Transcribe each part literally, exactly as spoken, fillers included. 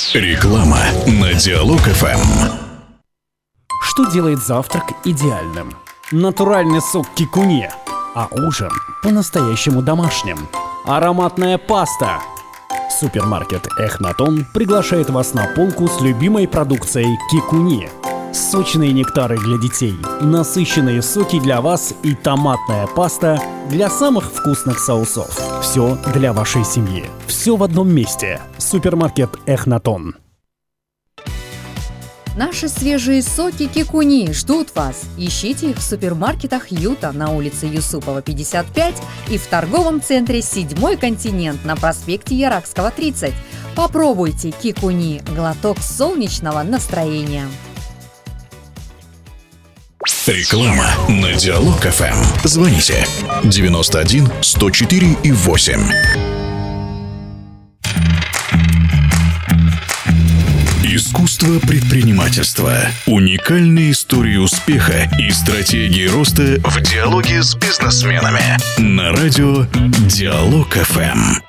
Реклама на Диалог эф эм. Что делает завтрак идеальным? Натуральный сок кикуне, а ужин по-настоящему домашним. Ароматная паста. Супермаркет Эхнатон приглашает вас на полку с любимой продукцией кикуне. Сочные нектары для детей, насыщенные соки для вас и томатная паста для самых вкусных соусов. Все для вашей семьи. Все в одном месте. Супермаркет Эхнатон. Наши свежие соки кикуни ждут вас. Ищите их в супермаркетах Юта на улице Юсупова, пятьдесят пять и в торговом центре «Седьмой континент» на проспекте Яракского, тридцать. Попробуйте кикуни – глоток солнечного настроения. Реклама на Диалог эф эм. Звоните девяносто один сто четыре и восемь. Искусство предпринимательства. Уникальные истории успеха и стратегии роста в диалоге с бизнесменами. На радио Диалог эф эм.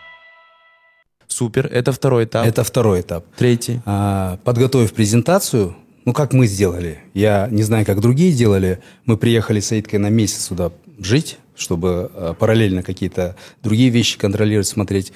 Супер, это второй этап. Это второй этап. Третий. А, подготовив презентацию, ну как мы сделали, я не знаю, как другие делали, мы приехали с Аидкой на месяц сюда жить, чтобы а, параллельно какие-то другие вещи контролировать, смотреть.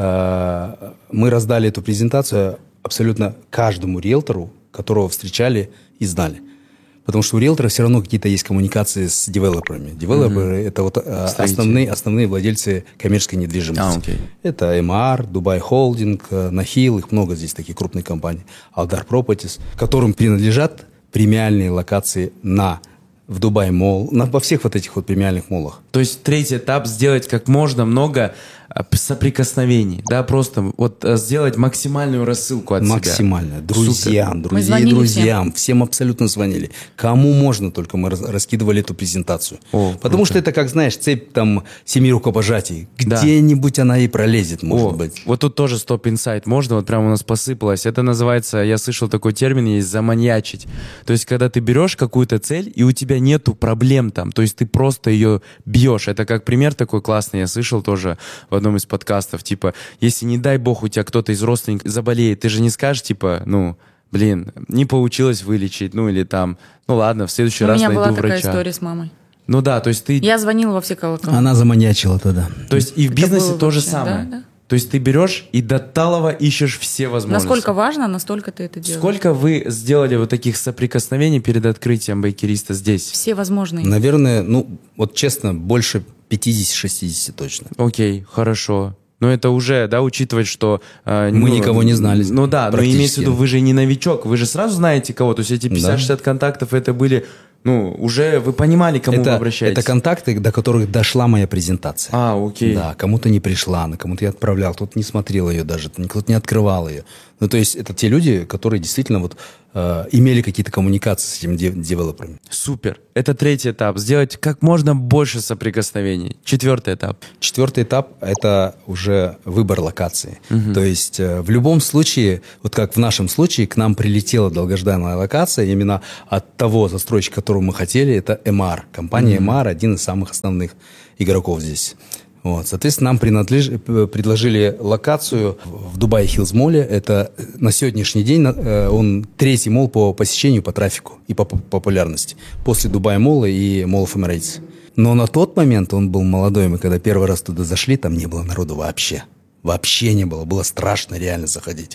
А, мы раздали эту презентацию абсолютно каждому риэлтору, которого встречали и знали. Потому что у риэлтора все равно какие-то есть коммуникации с девелоперами. Девелоперы mm-hmm. – это вот основные, основные владельцы коммерческой недвижимости. Ah, okay. Это эм ар, Дубай Холдинг, Нахил, их много здесь таких крупных компаний. Алдар Пропатис, которым принадлежат премиальные локации на в Дубай Молл, на, во всех вот этих вот премиальных моллах. То есть третий этап – сделать как можно много соприкосновений, да, просто вот сделать максимальную рассылку от Максимально. себя. Друзьям, Супер. друзьям, друзьям, всем. всем абсолютно звонили. Кому можно, только мы раскидывали эту презентацию. О, Потому круто. что это, как знаешь, цепь там семи рукопожатий. Да. Где-нибудь она и пролезет, может О, быть. Вот тут тоже стоп-инсайт можно, вот прямо у нас посыпалось. Это называется, я слышал такой термин, есть заманьячить. То есть, когда ты берешь какую-то цель, и у тебя нету проблем там, то есть ты просто ее бьешь. Это как пример такой классный, я слышал тоже в одном из подкастов, типа, если, не дай бог, у тебя кто-то из родственников заболеет, ты же не скажешь, типа, ну, блин, не получилось вылечить, ну, или там, ну, ладно, в следующий у раз найду врача. У меня была такая история с мамой. Ну да, то есть ты... Я звонила во все колокола. Она заманьячила тогда. То есть и в Это бизнесе то же вообще, самое. да, да. То есть ты берешь и до талого ищешь все возможности. Насколько важно, настолько ты это делаешь. Сколько вы сделали вот таких соприкосновений перед открытием Бейкериста здесь? Все возможные. Наверное, ну, вот честно, больше пятьдесят-шестьдесят точно. Окей, хорошо. Но это уже, да, учитывать, что... Э, Мы ну, никого не знали. Ну да, но имеется в виду, вы же не новичок, вы же сразу знаете кого. То есть эти пятьдесят-шестьдесят да. контактов, это были... Ну, уже вы понимали, к кому это, вы обращаетесь. Это контакты, до которых дошла моя презентация. А, окей. Да, кому-то не пришла, на кому-то я отправлял, кто-то не смотрел ее даже, кто-то не открывал ее. Ну, то есть, это те люди, которые действительно вот э, имели какие-то коммуникации с этими дев- девелоперами. Супер. Это третий этап. Сделать как можно больше соприкосновений. Четвертый этап. Четвертый этап – это уже выбор локации. Угу. То есть, э, в любом случае, вот как в нашем случае, к нам прилетела долгожданная локация именно от того застройщика, которого мы хотели, это эм ар. Компания mm-hmm. эм ар – один из самых основных игроков здесь. Вот. Соответственно, нам принадлеж... предложили локацию в Дубай Хиллз молле. Это на сегодняшний день он третий молл по посещению, по трафику и по популярности. После Дубай молла и Mall of Emirates. Но на тот момент он был молодой. Мы когда первый раз туда зашли, там не было народу вообще. Вообще не было. Было страшно реально заходить.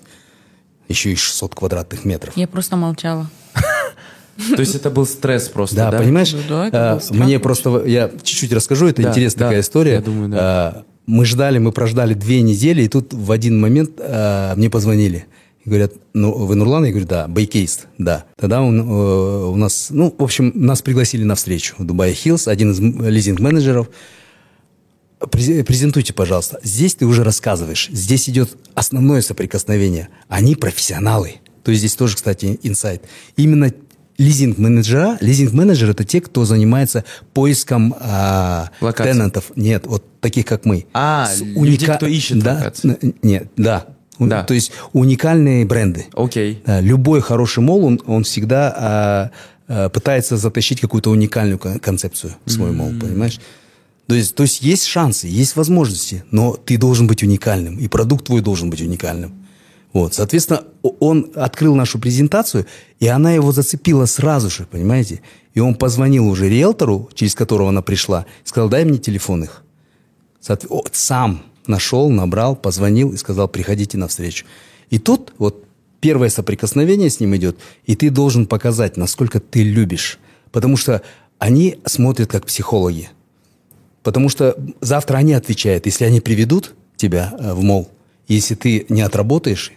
Еще и шестьсот квадратных метров. Я просто молчала. То есть это был стресс просто, да? Да, понимаешь? Да, это был Мне страх. просто... Я чуть-чуть расскажу, это да, интересная да, такая история. Я думаю, да. Мы ждали, мы прождали две недели, и тут в один момент мне позвонили. И говорят, ну, вы Нурлан? Я говорю, да. Бейкерист, да. Тогда он, у нас... Ну, в общем, нас пригласили на встречу в Дубай Хиллз, один из лизинг-менеджеров. Презентуйте, пожалуйста. Здесь ты уже рассказываешь. Здесь идет основное соприкосновение. Они профессионалы. То есть здесь тоже, кстати, инсайт. Именно лизинг-менеджера, лизинг-менеджеры – это те, кто занимается поиском а, тенантов. Нет, вот таких, как мы. А, С люди, уника... кто ищет да, локации. Нет, да. да. То есть уникальные бренды. Окей. Да, любой хороший молл, он, он всегда а, а, пытается затащить какую-то уникальную концепцию в свой mm-hmm. молл, понимаешь? То есть, то есть есть шансы, есть возможности, но ты должен быть уникальным, и продукт твой должен быть уникальным. Вот, соответственно, он открыл нашу презентацию, и она его зацепила сразу же, понимаете? И он позвонил уже риэлтору, через которого она пришла, и сказал, дай мне телефон их. Соответ... О, сам нашел, набрал, позвонил и сказал, приходите на встречу. И тут вот первое соприкосновение с ним идет, и ты должен показать, насколько ты любишь. Потому что они смотрят как психологи. Потому что завтра они отвечают, если они приведут тебя в мол, если ты не отработаешь,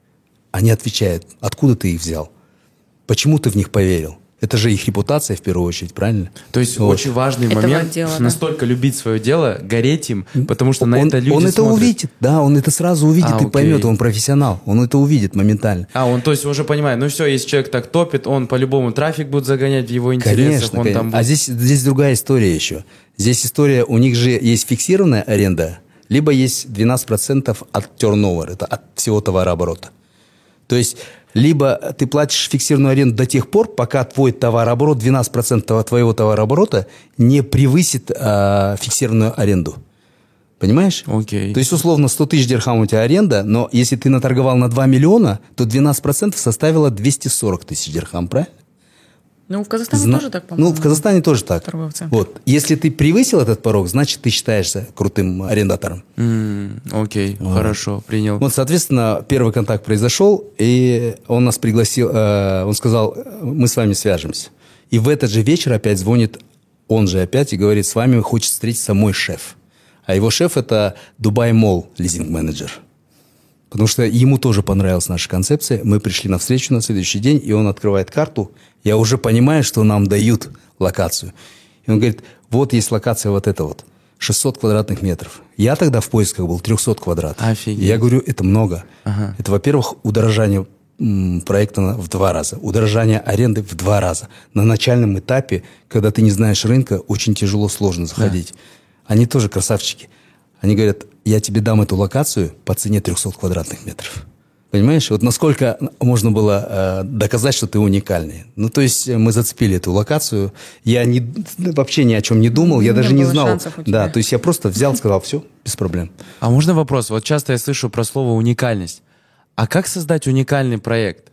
они отвечают, откуда ты их взял, почему ты в них поверил. Это же их репутация в первую очередь, правильно? То есть вот. Очень важный Этого момент, дела, да. настолько любить свое дело, гореть им, потому что на он, это люди Он это смотрят. увидит, да, он это сразу увидит А, и окей. поймет, он профессионал, он это увидит моментально. А, он то есть уже понимает, ну все, если человек так топит, он по-любому трафик будет загонять в его интересах. Конечно, он конечно. Там А будет... здесь, здесь другая история еще. Здесь история, у них же есть фиксированная аренда, либо есть двенадцать процентов от turnover, это от всего товарооборота. То есть, либо ты платишь фиксированную аренду до тех пор, пока твой товарооборот, двенадцать процентов твоего товарооборота не превысит э, фиксированную аренду. Понимаешь? Окей. То есть, условно, сто тысяч дирхам у тебя аренда, но если ты наторговал на два миллиона, то двенадцать процентов составило двести сорок тысяч дирхам, правильно? Ну, в Казахстане Зна- тоже так, по-моему. Ну, в Казахстане тоже так. Торговый центр. Вот. Если ты превысил этот порог, значит, ты считаешься крутым арендатором. М, окей, хорошо, принял. Вот, соответственно, первый контакт произошел, и он нас пригласил, э, он сказал, мы с вами свяжемся. И в этот же вечер опять звонит он же опять и говорит, с вами хочет встретиться мой шеф. А его шеф это Dubai Mall лизинг-менеджер. Потому что ему тоже понравилась наша концепция. Мы пришли на встречу на следующий день, и он открывает карту. Я уже понимаю, что нам дают локацию. И он говорит, вот есть локация вот эта вот, шестьсот квадратных метров. Я тогда в поисках был триста квадратов. Офигеть. И я говорю, это много. Ага. Это, во-первых, удорожание м, проекта на- в два раза. Удорожание аренды в два раза. На начальном этапе, когда ты не знаешь рынка, очень тяжело, сложно заходить. Они тоже красавчики. Они говорят, я тебе дам эту локацию по цене триста квадратных метров. Понимаешь? Вот насколько можно было э, доказать, что ты уникальный. Ну, то есть мы зацепили эту локацию. Я не, вообще ни о чем не думал, я Не даже не было знал. шансов у тебя. Да, то есть я просто взял, сказал, все, без проблем. А можно вопрос? Вот часто я слышу про слово уникальность. А как создать уникальный проект?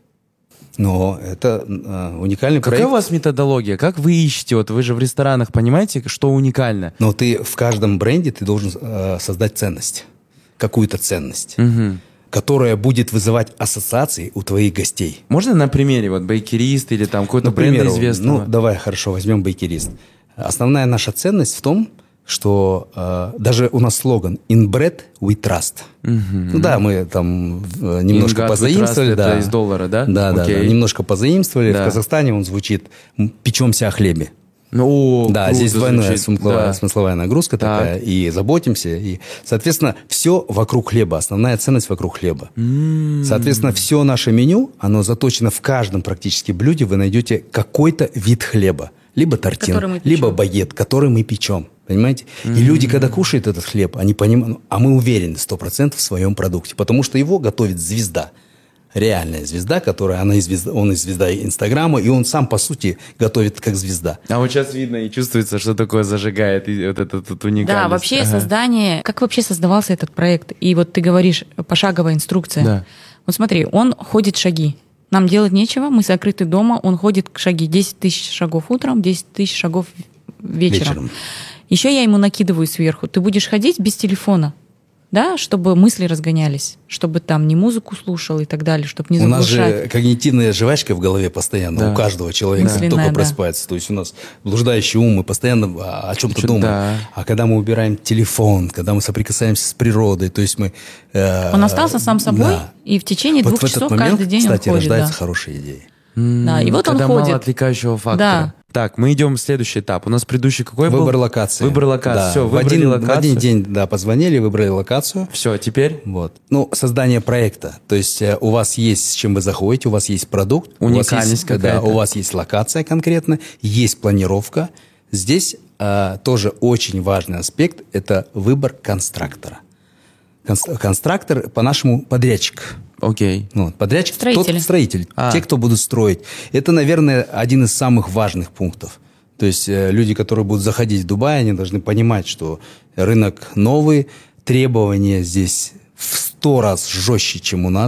Но это э, уникальный Какая проект. у вас методология? Как вы ищете? Вот вы же в ресторанах понимаете, что уникально? Но ты в каждом бренде ты должен э, создать ценность. Какую-то ценность. Мгм. Которая будет вызывать ассоциации у твоих гостей. Можно на примере, вот бейкерист или там какой-то бренд Например, известного? ну, давай, хорошо, возьмем бейкерист. Основная наша ценность в том, что э, даже у нас слоган «In bread we trust». Ну да, мы там э, немножко In God we позаимствовали. trust, да. это из доллара, да? Да, да, Окей. да, немножко позаимствовали. Да. В Казахстане он звучит «Печемся о хлебе». Ну, о, Да, круто здесь двойная звучит. смысловая, Да. смысловая нагрузка Так. такая, и заботимся, и, соответственно, все вокруг хлеба, основная ценность вокруг хлеба. Соответственно, все наше меню, оно заточено в каждом практически блюде, вы найдете какой-то вид хлеба, либо тортин, Который мы печем. либо багет, который мы печем, понимаете? И люди, когда кушают этот хлеб, они понимают, а мы уверены сто процентов в своем продукте, потому что его готовит звезда. Реальная звезда, которая, она и звезда, он и звезда Инстаграма, и он сам, по сути, готовит как звезда. А вот сейчас видно и чувствуется, что такое зажигает и вот этот вот уникальность. Да, вообще Ага. создание... Как вообще создавался этот проект? И вот ты говоришь, пошаговая инструкция. Да. Вот смотри, он ходит шаги. Нам делать нечего, мы закрыты дома, он ходит к шаги. десять тысяч шагов утром, десять тысяч шагов вечером. Вечером. Еще я ему накидываю сверху. Ты будешь ходить без телефона, да, чтобы мысли разгонялись, чтобы там не музыку слушал и так далее, чтобы не У нас заглушать. же когнитивная жвачка в голове постоянно, Да. у каждого человека, Мысленная, только да. просыпается. То есть у нас блуждающий ум, мы постоянно о, о чем-то Чё- думаем. да. А когда мы убираем телефон, когда мы соприкасаемся с природой, то есть мы... э, Он остался сам собой, да. и в течение Вот двух в этот часов момент, каждый день кстати, он ходит. рождаются Да. хорошие идеи. Да, и вот он Когда ходит. мало отвлекающего фактора. Да. Так, мы идем в следующий этап. У нас предыдущий какой был? Выбор локации. Выбор локации. Да. Все, в, выбрали один, локацию. в один день, да, позвонили, выбрали локацию. Все, теперь Вот. Ну, создание проекта. То есть э, у вас есть с чем вы заходите, у вас есть продукт, у вас Уникальность есть, да, какая-то. у вас есть локация конкретно, есть планировка. Здесь э, тоже очень важный аспект – это выбор констрактора. Конс- Констрактор, по-нашему, подрядчик. окей. Ну, подрядчик, Строители. тот строитель, А. те, кто будут строить. Это, наверное, один из самых важных пунктов. То есть э, люди, которые будут заходить в Дубай, они должны понимать, что рынок новый, требования здесь в сто раз жестче, чем у нас.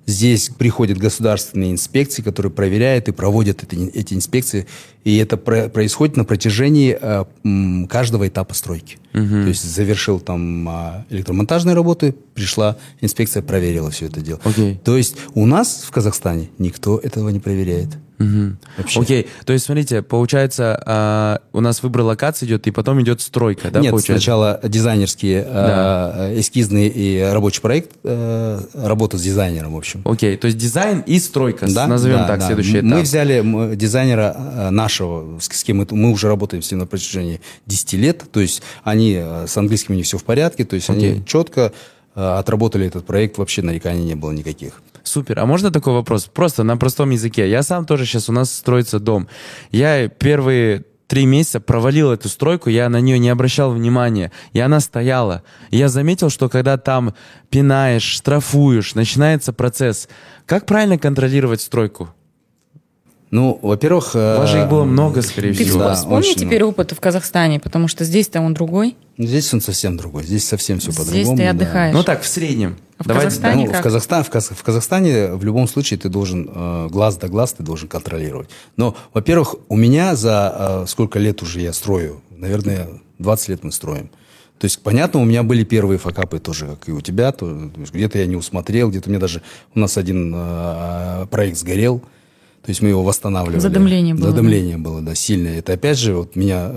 Здесь приходят государственные инспекции, которые проверяют и проводят эти, эти инспекции. И это про, происходит на протяжении э, м, каждого этапа стройки. Угу. То есть завершил там э, электромонтажные работы, пришла инспекция, проверила все это дело. Окей. То есть у нас в Казахстане никто этого не проверяет. Угу. Окей, то есть смотрите, получается, э, у нас выбор локации идет, и потом идет стройка, да? Нет, получается? Сначала дизайнерские, да. э, эскизный и рабочий проект, э, работа с дизайнером, в общем. Окей, то есть дизайн и стройка, да, назовем да, так, да. следующий этап. Мы взяли мы, дизайнера э, нашего, с, с кем мы, мы уже работаем с ним на протяжении десяти лет, то есть они, э, с английским у них все в порядке, то есть Окей. они четко э, отработали этот проект, вообще нареканий не было никаких. Супер. А можно такой вопрос? Просто на простом языке. Я сам тоже сейчас, у нас строится дом. Я первые три месяца провалил эту стройку, я на нее не обращал внимания, и она стояла. И я заметил, что когда там пинаешь, штрафуешь, начинается процесс. Как правильно контролировать стройку? Ну, во-первых... У вас же их было много, скорее Ты всего. Да, вспомни очень теперь опыт в Казахстане, потому что здесь-то он другой. Здесь он совсем другой, здесь совсем все Здесь по-другому. ты да. отдыхаешь. Ну так, в среднем. В Давайте, Казахстане Ну, как? в, Казахстан, в, Каз- в Казахстане в любом случае ты должен э, глаз да глаз ты должен контролировать. Но, во-первых, у меня за э, сколько лет уже я строю? Наверное, двадцать лет мы строим. То есть, понятно, у меня были первые факапы тоже, как и у тебя. То, то есть, где-то я не усмотрел, где-то у меня даже... У нас один э, проект сгорел. То есть мы его восстанавливали. Задымление было. Задымление было, да, сильное. Это опять же вот меня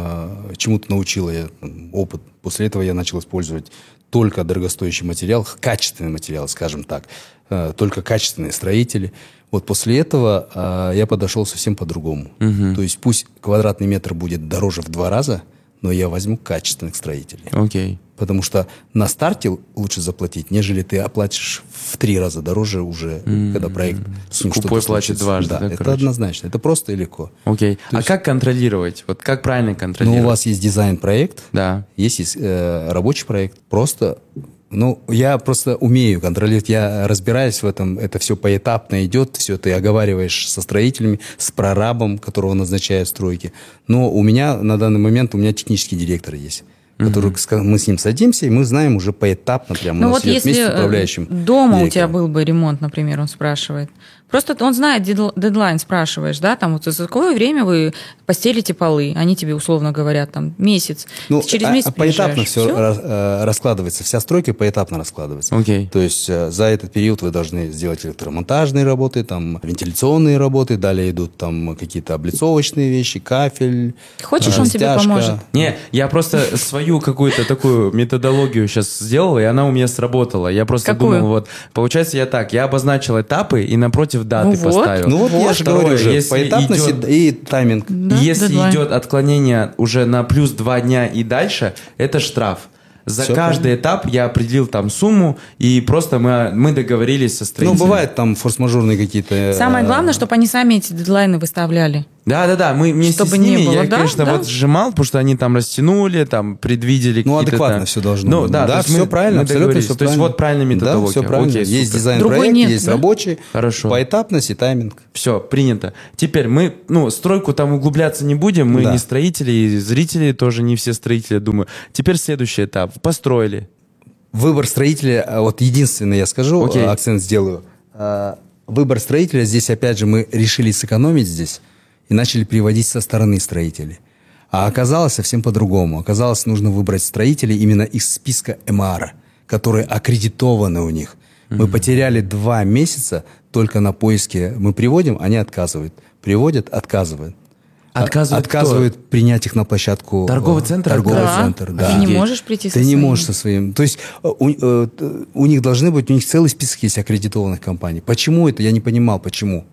э, чему-то научило я, там, опыт. После этого я начал использовать только дорогостоящий материал, качественный материал, скажем так. Э, только качественные строители. Вот после этого э, я подошел совсем по-другому. Мгм. То есть пусть квадратный метр будет дороже в два раза, но я возьму качественных строителей. Окей. Потому что на старте лучше заплатить, нежели ты оплатишь в три раза дороже уже, М-м-м. когда проект с ним Скупой что-то платит случится. дважды, Да, да, это короче? однозначно. Это просто и легко. Окей. То А есть- как контролировать? Вот как правильно Ну, контролировать? у вас есть дизайн-проект, Да. есть, есть э, рабочий проект. Просто, ну, я просто умею контролировать, я разбираюсь в этом, это все поэтапно идет, все ты оговариваешь со строителями, с прорабом, которого назначают стройки. Но у меня на данный момент, у меня технический директор есть, который, ска- мы с ним садимся, и мы знаем уже поэтапно, прямо Ну у нас вот идет если вместе с э, управляющим дома у тебя директором. был бы ремонт, например, он спрашивает. Просто он знает дедл- дедлайн, спрашиваешь, да, там вот за какое время вы постелите полы, они тебе условно говорят там месяц, Ну, Ты через а- месяц а поэтапно приезжаешь. все Всё? раскладывается, вся стройка поэтапно раскладывается. Окей. То есть э, за этот период вы должны сделать электромонтажные работы, там вентиляционные работы, далее идут там какие-то облицовочные вещи, кафель. Хочешь, э, он тебе стяжка. поможет? Не, я просто свою какую-то такую методологию сейчас сделал, и она у меня сработала. Я просто Какую? думал, вот, получается, я так, я обозначил этапы и напротив даты Ну вот. поставил. Ну вот, я же Второе, говорю уже, если поэтапность идет- и и тайминг. Да, Если дедлайн. идет отклонение уже на плюс два дня и дальше, это штраф. За Всё каждый этап я определил там сумму, и просто мы, мы договорились со Ну, строителем. бывает там форс-мажорные какие-то... э, Самое главное, чтобы они сами эти дедлайны выставляли. Да-да-да, мы вместе Чтобы с не ними, было, я, да, конечно, да. вот сжимал, потому что они там растянули, там предвидели Ну, какие-то адекватно там- все должно ну, быть. Да, то Да, есть все мы- правильно, мы абсолютно договорились. все То есть правильно. вот правильная методология. Да, все правильно. Окей, Есть супер. дизайн-проект, Другой нет, есть да? рабочий. Хорошо. Поэтапность и тайминг. Все, принято. Теперь мы, ну, стройку там углубляться не будем, мы Да. не строители, и зрители тоже не все строители, думаю. Теперь следующий этап. Построили. Выбор строителя, а, вот единственное я скажу, Окей. а, акцент сделаю. А, Выбор строителя, здесь опять же мы решили сэкономить здесь и начали приводить со стороны строителей. А оказалось совсем по-другому. Оказалось, нужно выбрать строителей именно из списка эм а эр, которые аккредитованы у них. Мы потеряли два месяца только на поиске. Мы приводим, они отказывают. Приводят, отказывают. Отказывают кто? Отказывают принять их на площадку. Торговый центр? Торговый Да. центр, А да. ты не Офигеть. можешь прийти со Ты не своим? можешь со своим. То есть э, у, э, т- у них должны быть, у них целый список есть аккредитованных компаний. Почему это? Я не понимал, почему.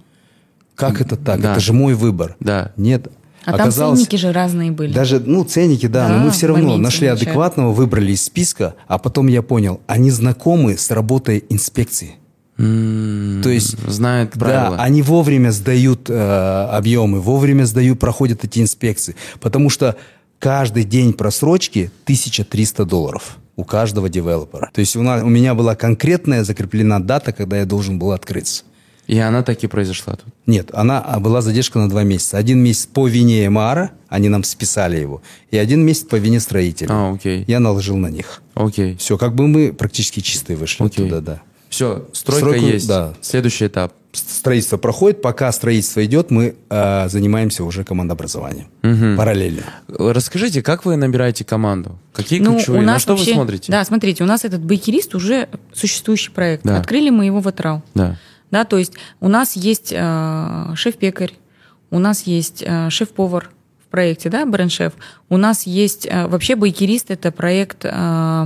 Как это так? Да. Это же мой выбор. Да. Нет. А там ценники же разные были. Даже, ну, ценники, да, Да, но мы все в равно моменте нашли вначале. адекватного, выбрали из списка, а потом я понял, они знакомы с работой инспекции. М, То есть, знают правила. Да, они вовремя сдают э, объемы, вовремя сдают, проходят эти инспекции. Потому что каждый день просрочки тысяча триста долларов у каждого девелопера. То есть у, нас, у меня была конкретная закреплена дата, когда я должен был открыться. И она так и произошла тут. Нет, она а, была задержка на два месяца. Один месяц по вине эм а эр, они нам списали его, и один месяц по вине строителя. А, окей. Я наложил на них. Окей. Все, как бы мы практически чистые вышли Окей. оттуда, да. Все, Все, стройка Стройку, есть. да. Следующий этап. Строительство проходит. Пока строительство идет, мы э, занимаемся уже командообразованием. Мгм. Параллельно. Расскажите, как вы набираете команду? Какие Ну, ключевые? у На нас что вообще- вы смотрите? Да, смотрите, у нас этот бейкерист уже существующий проект. Да. Открыли мы его в Атрау. Да. Да, то есть у нас есть э, шеф-пекарь, у нас есть э, шеф-повар в проекте, да, бренд-шеф. У нас есть э, вообще бейкерист, это проект, э,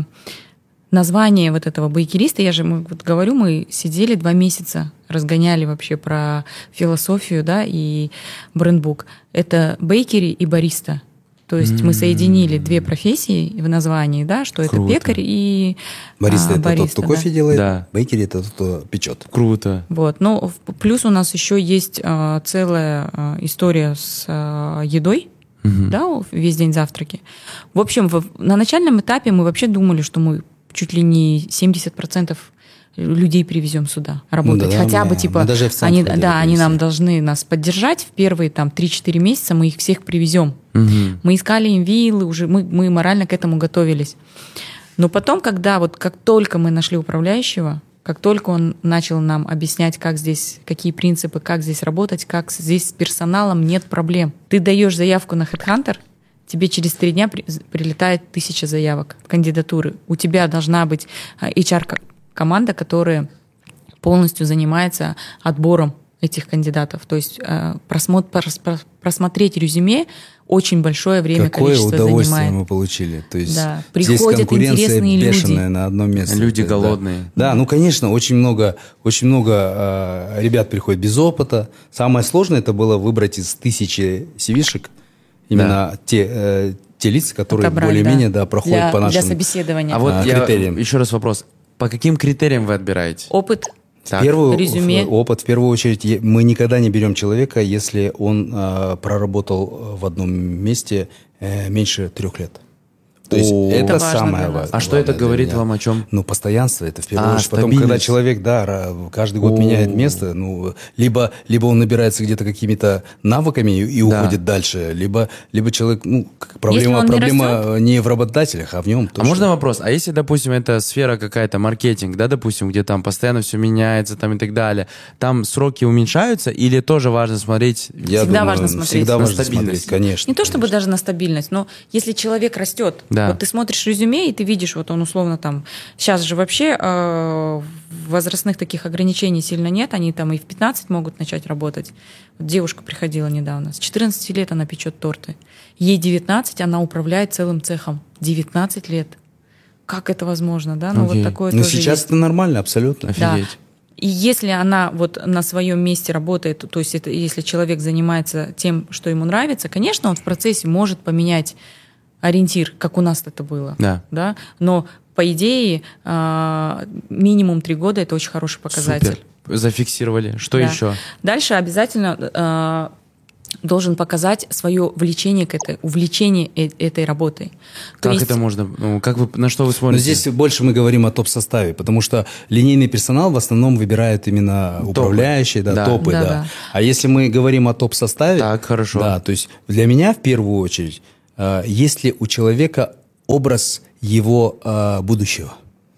название вот этого бейкериста, я же мы, вот говорю, мы сидели два месяца, разгоняли вообще про философию, да, и брендбук. Это бейкери и бариста. То есть мы соединили две профессии в названии, да, что Круто. это пекарь и Бариста а, это тот, кто да. кофе делает, Да. бейкери это тот, кто печет. Круто. Вот. Но в- плюс у нас еще есть а, целая а, история с а, едой, Мгм. да, весь день завтраки. В общем, в- на начальном этапе мы вообще думали, что мы чуть ли не семьдесят процентов людей привезем сюда работать. Ну да, Хотя мы- бы типа мы даже официантов они, хотели да, они нам привезти. должны нас поддержать в первые там три-четыре месяца, мы их всех привезем. Мгм. Мы искали им виллы, уже мы, мы морально к этому готовились. Но потом, когда вот как только мы нашли управляющего, как только он начал нам объяснять, как здесь, какие принципы, как здесь работать, как здесь с персоналом нет проблем. Ты даешь заявку на HeadHunter, тебе через три дня при- прилетает тысяча заявок, кандидатуры. У тебя должна быть а, эйч ар-команда, которая полностью занимается отбором этих кандидатов. То есть э, просмотр, прос- прос- просмотреть резюме очень большое время, Какое количество удовольствие занимает. мы получили. То есть Да, здесь приходят конкуренция интересные люди. бешеная на одном месте. Люди Да. голодные. Да, ну, конечно, очень много, очень много э, ребят приходит без опыта. Самое сложное это было выбрать из тысячи си ви-шек именно те, э, те лица, которые Отобрали, более-менее да. да, проходят для, по нашим... для собеседования. А вот А, я, критериям. еще раз вопрос. По каким критериям вы отбираете? Опыт. Так. Первый резюме. опыт, в первую очередь, е- мы никогда не берем человека, если он э, проработал в одном месте э, меньше трех лет. То есть О. это, Это важно самое для нас. важное. А что это для говорит меня. вам о чем? Ну, постоянство это в первую А, очередь. Потом, стабильность. когда человек, да, ра- каждый год О. меняет место, ну, либо, либо он набирается где-то какими-то навыками и, и Да. уходит дальше, либо, либо человек, ну, как проблема, он не проблема растет? не в работодателях, а в нем. А можно вопрос? А если, допустим, это сфера какая-то, маркетинг, да, допустим, где там постоянно все меняется там и так далее, там сроки уменьшаются или тоже важно смотреть? Я Всегда думаю, важно смотреть. Всегда На важно стабильность. смотреть, конечно. Не то чтобы конечно. даже на стабильность, но если человек растет, Да. вот ты смотришь резюме, и ты видишь, вот он условно там, сейчас же вообще э, возрастных таких ограничений сильно нет, они там и в пятнадцать могут начать работать. Вот девушка приходила недавно, с четырнадцати лет она печет торты. Ей девятнадцать, она управляет целым цехом. девятнадцать лет. Как это возможно, да? Ну Окей. вот такое Ну, тоже сейчас есть. это нормально, абсолютно. Да. Офигеть. И если она вот на своем месте работает, то есть это, если человек занимается тем, что ему нравится, конечно, он в процессе может поменять ориентир, как у нас это было. Да. Да? Но по идее а, минимум три года это очень хороший показатель. Супер. Зафиксировали. Что Да. еще? Дальше обязательно а, должен показать свое влечение к этой, увлечение э- этой работой. То Как есть- это можно? Ну, как вы, на что вы Но смотрите? здесь больше мы говорим о топ-составе, потому что линейный персонал в основном выбирают именно управляющие, да, Да. топы, Да, да. да. А если мы говорим о топ-составе... Так, хорошо. Да, то есть для меня в первую очередь, э, есть ли у человека образ его э, будущего.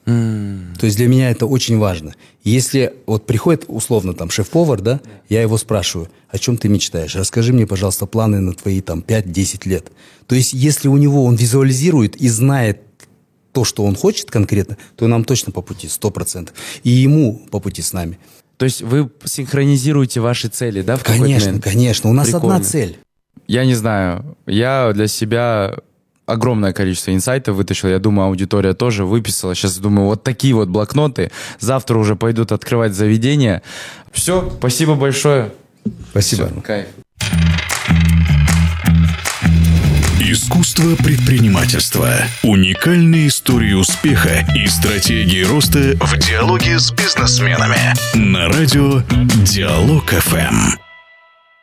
М. То есть для меня это очень важно. Если вот приходит условно там шеф-повар, да, я его спрашиваю, о чем ты мечтаешь? Расскажи мне, пожалуйста, планы на твои там пять-десять лет. То есть если у него он визуализирует и знает то, что он хочет конкретно, то нам точно по пути, сто процентов. И ему по пути с нами. То есть вы синхронизируете ваши цели, да, в какой-то Конечно, момент? конечно. У нас Прикольно. одна цель. Я не знаю. Я для себя огромное количество инсайтов вытащил. Я думаю, аудитория тоже выписала. Сейчас думаю, вот такие вот блокноты. Завтра уже пойдут открывать заведения. Все, спасибо большое. Спасибо. Всё, кайф. Искусство предпринимательства. Уникальные истории успеха и стратегии роста в диалоге с бизнесменами. На радио Диалог эф эм.